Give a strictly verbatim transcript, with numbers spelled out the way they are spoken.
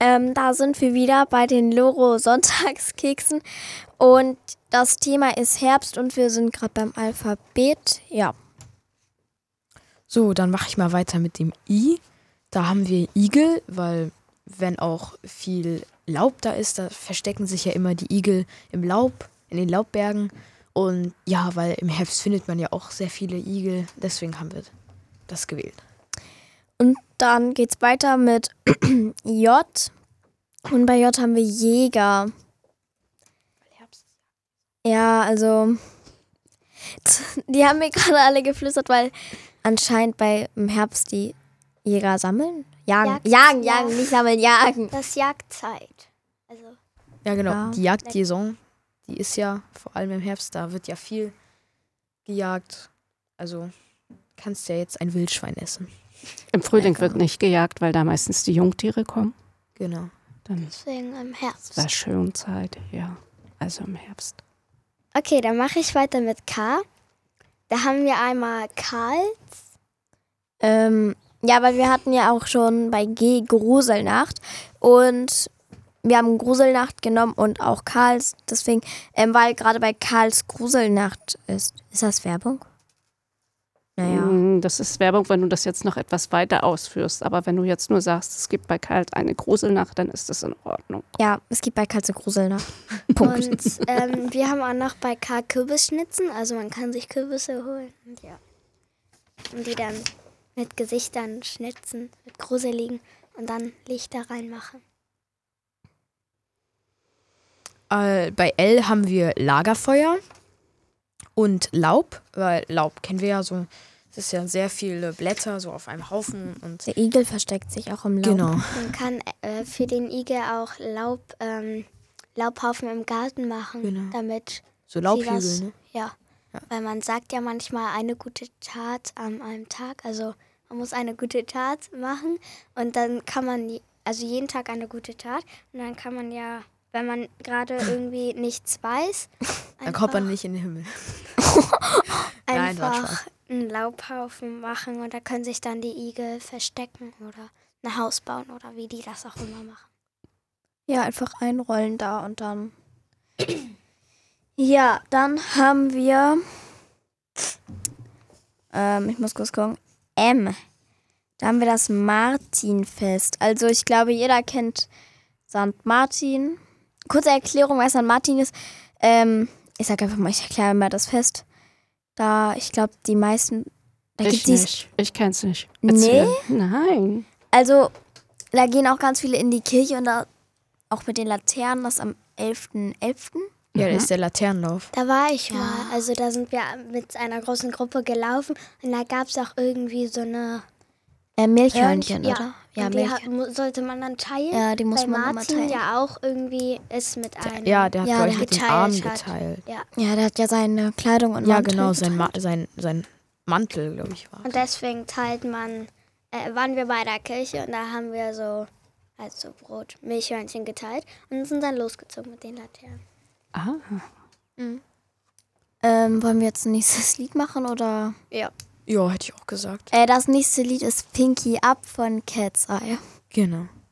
Ähm, da sind wir wieder bei den Loro-Sonntagskeksen und das Thema ist Herbst und wir sind gerade beim Alphabet. Ja. So, dann mache ich mal weiter mit dem I. Da haben wir Igel, weil wenn auch viel Laub da ist, da verstecken sich ja immer die Igel im Laub, in den Laubbergen. Und ja, weil im Herbst findet man ja auch sehr viele Igel, deswegen haben wir das gewählt. Und dann geht's weiter mit J. Und bei J haben wir Jäger. Ja, also die haben mir gerade alle geflüstert, weil anscheinend bei im Herbst die Jäger sammeln. Jagen, Jagd, jagen, ja. jagen, nicht sammeln, jagen. Das ist Jagdzeit. Also Ja, genau. Ja. Die Jagdsaison, die ist ja vor allem im Herbst, da wird ja viel gejagt. Also kannst ja jetzt ein Wildschwein essen. Im Frühling Lecker. wird nicht gejagt, weil da meistens die Jungtiere kommen. Genau. Dann deswegen im Herbst. war Schonzeit, ja. Also im Herbst. Okay, dann mache ich weiter mit K. Da haben wir einmal Karls. Ähm, ja, weil wir hatten ja auch schon bei G Gruselnacht und wir haben Gruselnacht genommen und auch Karls, deswegen, ähm, weil gerade bei Karls Gruselnacht ist. Ist das Werbung? Naja. Mm, Das ist Werbung, wenn du das jetzt noch etwas weiter ausführst. Aber wenn du jetzt nur sagst, es gibt bei Kalt eine Gruselnacht, dann ist das in Ordnung. Ja, es gibt bei Karls eine Gruselnacht. Punkt. Und ähm, wir haben auch noch bei K Kürbisschnitzen. Also man kann sich Kürbisse holen. Und ja. Und die dann mit Gesichtern schnitzen, mit gruseligen und dann Lichter reinmachen. Äh, bei L haben wir Lagerfeuer und Laub, weil Laub kennen wir ja so, es ist ja sehr viele Blätter so auf einem Haufen und Der Igel versteckt sich auch im Laub. genau. Man kann äh, für den Igel auch Laub, ähm, Laubhaufen im Garten machen, Genau. damit So sie was, Laubhügel, ne? ja. Ja. Weil man sagt ja manchmal eine gute Tat an einem Tag, also man muss eine gute Tat machen und dann kann man, je- also jeden Tag eine gute Tat und dann kann man ja, wenn man gerade irgendwie nichts weiß, Dann kommt man nicht in den Himmel. Nein, war einfach Spaß. einen Laubhaufen machen und da können sich dann die Igel verstecken oder ein Haus bauen oder wie die das auch immer machen. Ja, einfach einrollen da und dann. Ja, dann haben wir. Ähm, ich muss kurz gucken. M. Da haben wir das Martinfest. Also ich glaube, jeder kennt Sankt Martin. Kurze Erklärung, wer Sankt Martin ist. Ähm, ich sag einfach mal, ich erkläre mal das Fest. Da, ich glaube, die meisten. Da ich gibt es. nicht. Ich kenn's nicht. Nee? Erzähl. Nein. Also, da gehen auch ganz viele in die Kirche und da auch mit den Laternen, das am elften elften Ja, da ist der Laternenlauf. Da war ich mal. Also da sind wir mit einer großen Gruppe gelaufen und da gab es auch irgendwie so eine Äh, Milchhörnchen, ja. oder? Ja, und die Milch. hat, mu- sollte man dann teilen. Ja, die muss Weil man immer Martin teilen. ja auch irgendwie ist mit einem. Ja, der hat, Ja, glaub der ich, mit den geteilt Armen hat. geteilt. Ja. Ja, der hat ja seine Kleidung und Ja, Mantel genau, sein, geteilt. Ma sein, sein Mantel, glaube ich, war. Und deswegen teilt man, äh, waren wir bei der Kirche und da haben wir so, also Brot, Milchhörnchen geteilt und sind dann losgezogen mit den Laternen. Ah. Ähm, wollen wir jetzt ein nächstes Lied machen, oder? Ja. Ja, hätte ich auch gesagt. Äh, das nächste Lied ist Pinky Up von Cat's Eye. Genau.